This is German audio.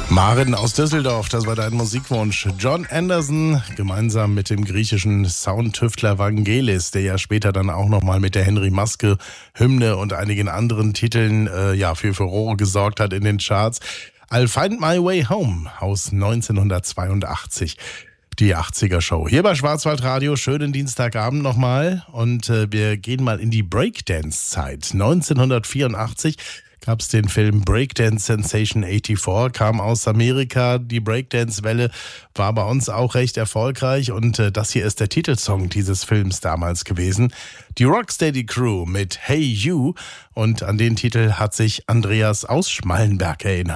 Maren aus Düsseldorf, das war dein Musikwunsch. John Anderson gemeinsam mit dem griechischen Soundtüftler Vangelis, der ja später dann auch nochmal mit der Henry Maske Hymne und einigen anderen Titeln für Furore gesorgt hat in den Charts. I'll Find My Way Home aus 1982. Die 80er Show. Hier bei Schwarzwaldradio, schönen Dienstagabend nochmal. Und wir gehen mal in die Breakdance-Zeit. 1984 gab es den Film Breakdance Sensation 84, kam aus Amerika. Die Breakdance-Welle war bei uns auch recht erfolgreich. Und das hier ist der Titelsong dieses Films damals gewesen. Die Rocksteady Crew mit Hey You. Und an den Titel hat sich Andreas aus Schmallenberg erinnert.